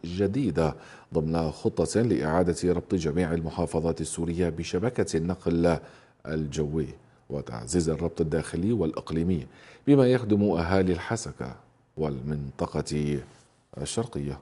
جديدة ضمن خطة لإعادة ربط جميع المحافظات السورية بشبكة النقل الجوي وتعزيز الربط الداخلي والإقليمي بما يخدم أهالي الحسكة والمنطقة الشرقية.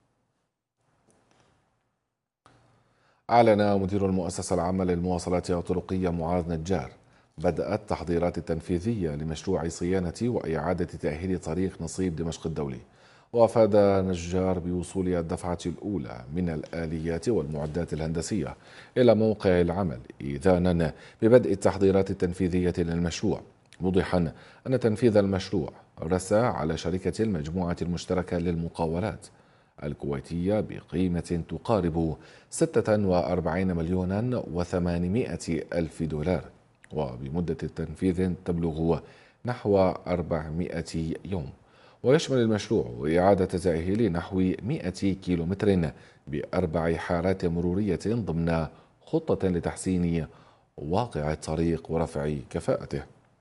أعلن مدير المؤسسة العامة للمواصلات الطرقية معاذ نجار بدء التحضيرات التنفيذية لمشروع صيانة وإعادة تأهيل طريق نصيب دمشق الدولي. وأفاد نجار بوصول الدفعة الأولى من الآليات والمعدات الهندسية إلى موقع العمل إذانا ببدء التحضيرات التنفيذية للمشروع، موضحا أن تنفيذ المشروع رسى على شركة المجموعة المشتركة للمقاولات الكويتية بقيمة تقارب 46 مليون و800 ألف دولار، وبمدة التنفيذ تبلغ نحو 400 يوم. ويشمل المشروع إعادة تأهيل نحو 100 كيلومتر ب4 حارات مرورية ضمن خطة لتحسين واقع الطريق ورفع كفاءته.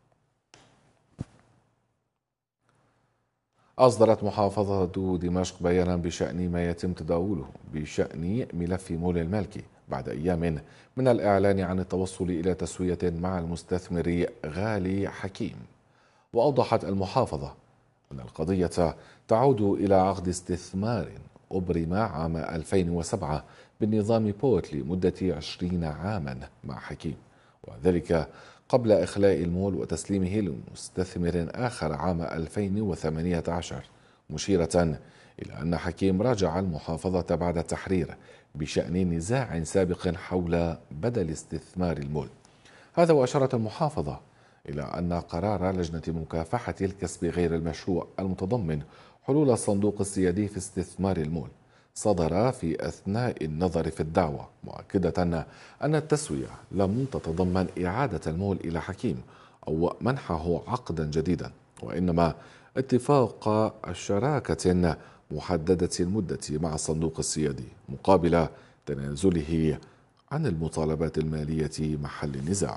أصدرت محافظة دمشق بيانا بشأن ما يتم تداوله بشأن ملف مول المالكي بعد أيام من الإعلان عن التوصل إلى تسوية مع المستثمر غالي حكيم. وأوضحت المحافظة أن القضية تعود إلى عقد استثمار أبرم عام 2007 بالنظام بوت لمدة 20 عاما مع حكيم، وذلك قبل إخلاء المول وتسليمه لمستثمر آخر عام 2018، مشيرة إلى أن حكيم راجع المحافظة بعد التحرير بشأن نزاع سابق حول بدل استثمار المول. هذا وأشارت المحافظة إلى أن قرار لجنة مكافحة الكسب غير المشروع المتضمن حلول الصندوق السيادي في استثمار المول صدر في أثناء النظر في الدعوة، مؤكدة أن التسوية لم تتضمن إعادة المول إلى حكيم أو منحه عقدا جديدا، وإنما اتفاق الشراكة محددة المدة مع الصندوق السيادي مقابل تنازله عن المطالبات المالية محل النزاع.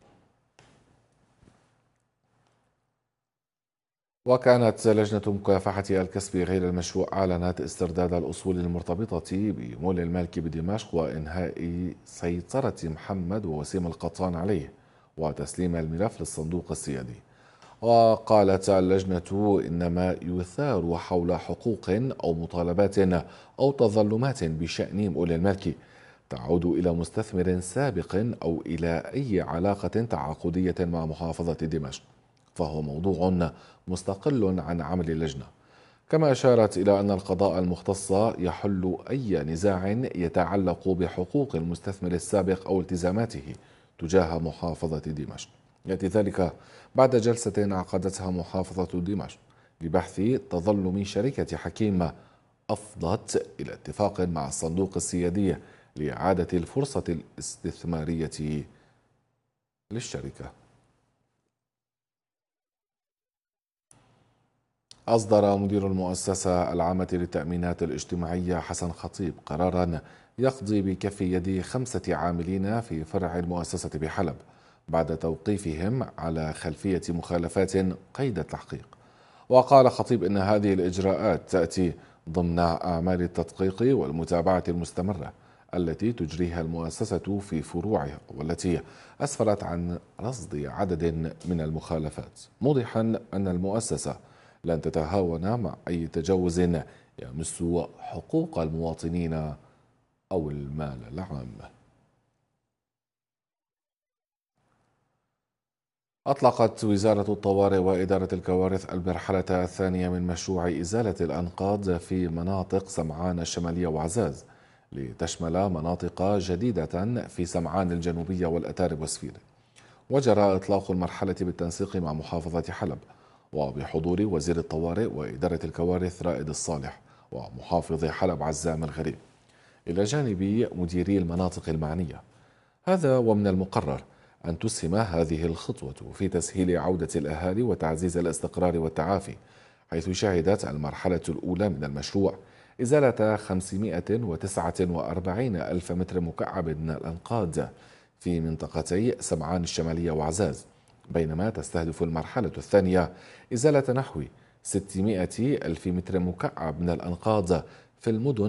وكانت لجنة مكافحة الكسب غير المشروع أعلنت استرداد الأصول المرتبطة بمول المالكي بدمشق وإنهاء سيطرة محمد ووسيم القطان عليه وتسليم الملف للصندوق السيادي. وقالت اللجنة إنما يثار حول حقوق أو مطالبات أو تظلمات بشأن مول المالكي تعود إلى مستثمر سابق أو إلى أي علاقة تعاقدية مع محافظة دمشق، فهو موضوع مستقل عن عمل اللجنة. كما أشارت إلى أن القضاء المختص يحل أي نزاع يتعلق بحقوق المستثمر السابق أو التزاماته تجاه محافظة دمشق. يأتي ذلك بعد جلسة عقدتها محافظة دمشق لبحث تظلم شركة حكيم أفضت إلى اتفاق مع الصندوق السيادي لإعادة الفرصة الاستثمارية للشركة. أصدر مدير المؤسسة العامة للتأمينات الاجتماعية حسن خطيب قرارا يقضي بكف يد 5 عاملين في فرع المؤسسة بحلب بعد توقيفهم على خلفية مخالفات قيد التحقيق. وقال خطيب إن هذه الإجراءات تأتي ضمن أعمال التدقيق والمتابعة المستمرة التي تجريها المؤسسة في فروعها والتي أسفرت عن رصد عدد من المخالفات، موضحا أن المؤسسة لن تتهاون مع أي تجاوز يمس حقوق المواطنين أو المال العام. أطلقت وزارة الطوارئ وإدارة الكوارث المرحلة الثانية من مشروع إزالة الأنقاض في مناطق سمعان الشمالية وعزاز لتشمل مناطق جديدة في سمعان الجنوبية والأتارب وسفير. وجرى إطلاق المرحلة بالتنسيق مع محافظة حلب وبحضور وزير الطوارئ وإدارة الكوارث رائد الصالح ومحافظ حلب عزام الغريب إلى جانب مديري المناطق المعنية. هذا ومن المقرر أن تسهم هذه الخطوة في تسهيل عودة الأهالي وتعزيز الاستقرار والتعافي، حيث شهدت المرحلة الأولى من المشروع إزالة 549 ألف متر مكعب من الأنقاض في منطقتي سمعان الشمالية وعزاز، بينما تستهدف المرحلة الثانية إزالة نحو 600 ألف متر مكعب من الأنقاض في المدن